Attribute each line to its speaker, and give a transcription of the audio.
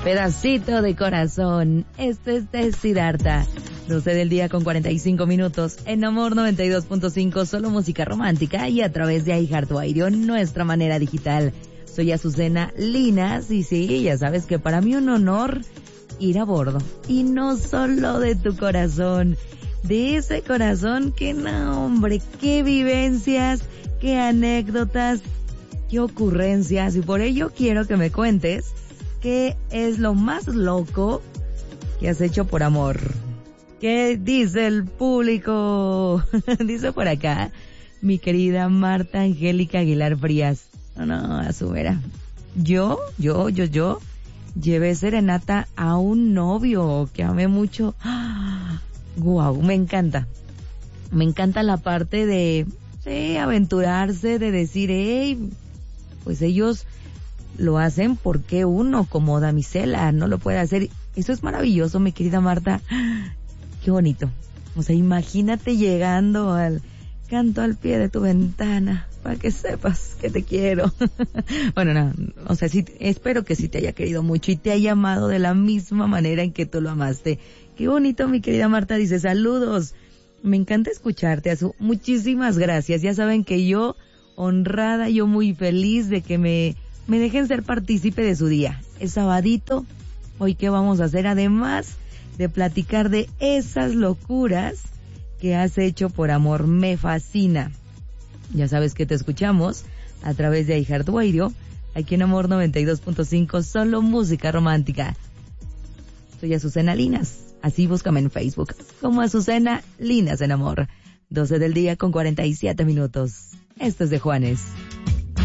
Speaker 1: Pedacito de corazón. Esto es de Siddhartha. 12 del día con 45 minutos. En Amor 92.5, solo música romántica y a través de iHeartRadio, nuestra manera digital. Soy Azucena Linas y sí, ya sabes que para mí un honor ir a bordo. Y no solo de tu corazón, de ese corazón que no, hombre, qué vivencias, qué anécdotas, qué ocurrencias. Y por ello quiero que me cuentes qué es lo más loco que has hecho por amor. ¿Qué dice el público? Dice por acá mi querida Marta Angélica Aguilar Frías. No, Azumera. Yo llevé serenata a un novio que amé mucho. Guau, me encanta. Me encanta la parte de aventurarse, de decir, hey, pues ellos lo hacen porque uno como damisela no lo puede hacer. Eso es maravilloso, mi querida Marta. Qué bonito. O sea, imagínate llegando al canto al pie de tu ventana para que sepas que te quiero. Bueno, no, o sea, sí, espero que sí te haya querido mucho y te haya amado de la misma manera en que tú lo amaste. Qué bonito, mi querida Marta. Dice, saludos. Me encanta escucharte, Azu. Muchísimas gracias. Ya saben que yo, honrada, yo muy feliz de que me dejen ser partícipe de su día. Es sabadito. Hoy, ¿qué vamos a hacer? Además de platicar de esas locuras que has hecho por amor. Me fascina. Ya sabes que te escuchamos a través de iHeartRadio, aquí en Amor 92.5, solo música romántica. Soy Azucena Linas. Así búscame en Facebook como Azucena Linas en Amor. 12 del día con 47 minutos. Esto es de Juanes.